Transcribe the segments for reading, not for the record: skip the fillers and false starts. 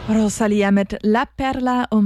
Rosalia mit La Perla um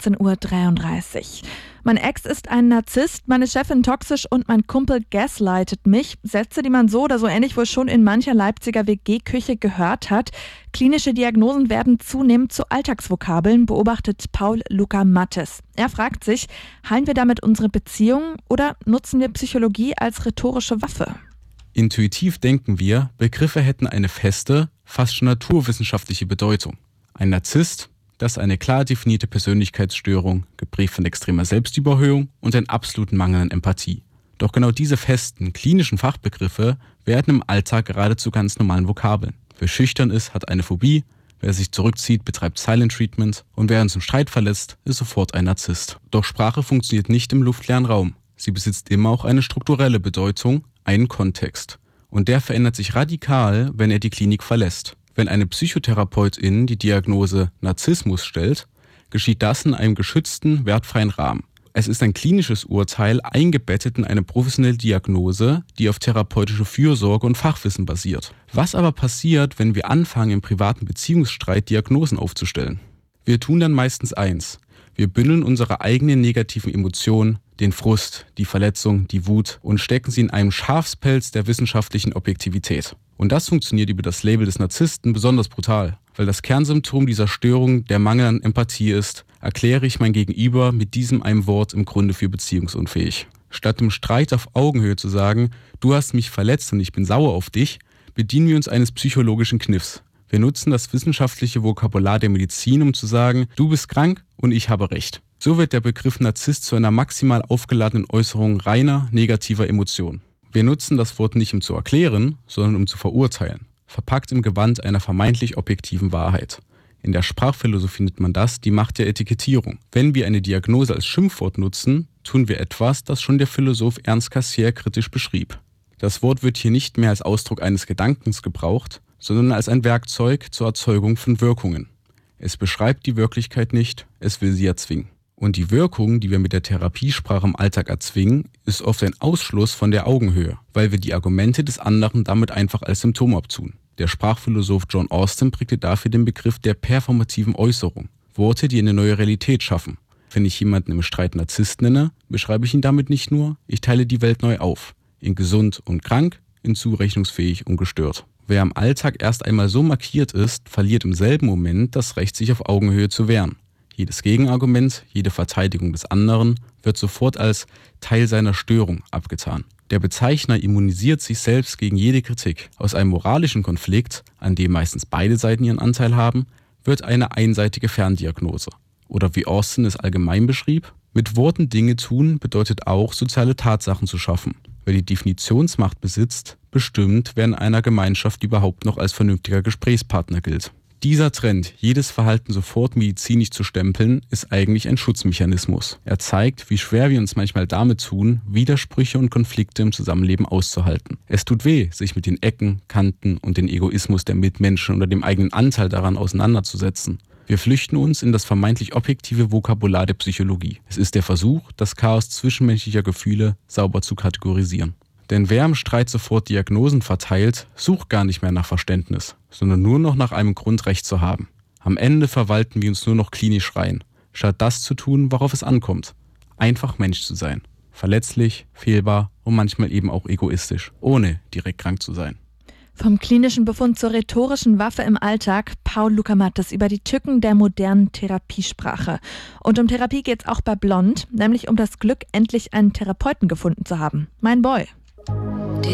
18:33 Uhr. Mein Ex ist ein Narzisst, meine Chefin toxisch und mein Kumpel gaslightet mich. Sätze, die man so oder so ähnlich wohl schon in mancher Leipziger WG-Küche gehört hat. Klinische Diagnosen werden zunehmend zu Alltagsvokabeln, beobachtet Paul Luca Mattes. Er fragt sich, heilen wir damit unsere Beziehung oder nutzen wir Psychologie als rhetorische Waffe? Intuitiv denken wir, Begriffe hätten eine feste, fast schon naturwissenschaftliche Bedeutung. Ein Narzisst, das ist eine klar definierte Persönlichkeitsstörung, geprägt von extremer Selbstüberhöhung und einer absoluten Mangel an Empathie. Doch genau diese festen, klinischen Fachbegriffe werden im Alltag gerade zu ganz normalen Vokabeln. Wer schüchtern ist, hat eine Phobie, wer sich zurückzieht, betreibt Silent Treatment und wer uns im Streit verletzt, ist sofort ein Narzisst. Doch Sprache funktioniert nicht im luftleeren Raum. Sie besitzt immer auch eine strukturelle Bedeutung, einen Kontext. Und der verändert sich radikal, wenn er die Klinik verlässt. Wenn eine Psychotherapeutin die Diagnose Narzissmus stellt, geschieht das in einem geschützten, wertfreien Rahmen. Es ist ein klinisches Urteil, eingebettet in eine professionelle Diagnose, die auf therapeutische Fürsorge und Fachwissen basiert. Was aber passiert, wenn wir anfangen, im privaten Beziehungsstreit Diagnosen aufzustellen? Wir tun dann meistens eins. Wir bündeln unsere eigenen negativen Emotionen, den Frust, die Verletzung, die Wut und stecken sie in einem Schafspelz der wissenschaftlichen Objektivität. Und das funktioniert über das Label des Narzissten besonders brutal. Weil das Kernsymptom dieser Störung der Mangel an Empathie ist, erkläre ich mein Gegenüber mit diesem einem Wort im Grunde für beziehungsunfähig. Statt im Streit auf Augenhöhe zu sagen, du hast mich verletzt und ich bin sauer auf dich, bedienen wir uns eines psychologischen Kniffs. Wir nutzen das wissenschaftliche Vokabular der Medizin, um zu sagen, du bist krank und ich habe recht. So wird der Begriff Narzisst zu einer maximal aufgeladenen Äußerung reiner, negativer Emotionen. Wir nutzen das Wort nicht, um zu erklären, sondern um zu verurteilen, verpackt im Gewand einer vermeintlich objektiven Wahrheit. In der Sprachphilosophie nennt man das die Macht der Etikettierung. Wenn wir eine Diagnose als Schimpfwort nutzen, tun wir etwas, das schon der Philosoph Ernst Cassirer kritisch beschrieb. Das Wort wird hier nicht mehr als Ausdruck eines Gedankens gebraucht, sondern als ein Werkzeug zur Erzeugung von Wirkungen. Es beschreibt die Wirklichkeit nicht, es will sie erzwingen. Und die Wirkung, die wir mit der Therapiesprache im Alltag erzwingen, ist oft ein Ausschluss von der Augenhöhe, weil wir die Argumente des anderen damit einfach als Symptom abtun. Der Sprachphilosoph John Austin prägte dafür den Begriff der performativen Äußerung. Worte, die eine neue Realität schaffen. Wenn ich jemanden im Streit Narzisst nenne, beschreibe ich ihn damit nicht nur, ich teile die Welt neu auf. In gesund und krank, in zurechnungsfähig und gestört. Wer im Alltag erst einmal so markiert ist, verliert im selben Moment das Recht, sich auf Augenhöhe zu wehren. Jedes Gegenargument, jede Verteidigung des anderen wird sofort als Teil seiner Störung abgetan. Der Bezeichner immunisiert sich selbst gegen jede Kritik. Aus einem moralischen Konflikt, an dem meistens beide Seiten ihren Anteil haben, wird eine einseitige Ferndiagnose. Oder wie Austin es allgemein beschrieb, mit Worten Dinge tun bedeutet auch, soziale Tatsachen zu schaffen. Wer die Definitionsmacht besitzt, bestimmt, wer in einer Gemeinschaft überhaupt noch als vernünftiger Gesprächspartner gilt. Dieser Trend, jedes Verhalten sofort medizinisch zu stempeln, ist eigentlich ein Schutzmechanismus. Er zeigt, wie schwer wir uns manchmal damit tun, Widersprüche und Konflikte im Zusammenleben auszuhalten. Es tut weh, sich mit den Ecken, Kanten und dem Egoismus der Mitmenschen oder dem eigenen Anteil daran auseinanderzusetzen. Wir flüchten uns in das vermeintlich objektive Vokabular der Psychologie. Es ist der Versuch, das Chaos zwischenmenschlicher Gefühle sauber zu kategorisieren. Denn wer im Streit sofort Diagnosen verteilt, sucht gar nicht mehr nach Verständnis, sondern nur noch nach einem Grund, Recht zu haben. Am Ende verwalten wir uns nur noch klinisch rein, statt das zu tun, worauf es ankommt. Einfach Mensch zu sein. Verletzlich, fehlbar und manchmal eben auch egoistisch, ohne direkt krank zu sein. Vom klinischen Befund zur rhetorischen Waffe im Alltag, Paul Luca Mattes über die Tücken der modernen Therapiesprache. Und um Therapie geht's auch bei Blond, nämlich um das Glück, endlich einen Therapeuten gefunden zu haben. Mein Boy.